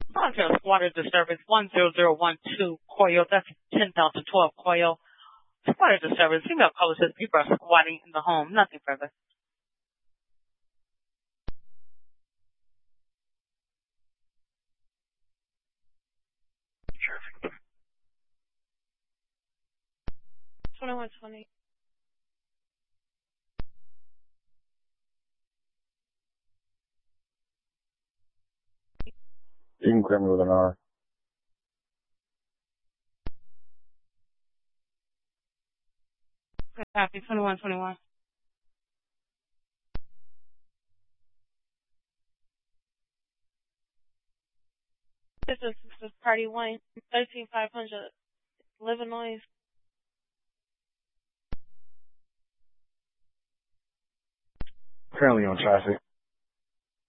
Montrose Squatter Disturbance 10012 Coyle. That's 10,012 Coyle. Squatter Disturbance. Female caller says people are squatting in the home. Nothing further. Traffic. 2120. You can clear me with an R. Copy. 2121. This is Party 1, 13500 Illinois. Currently on traffic.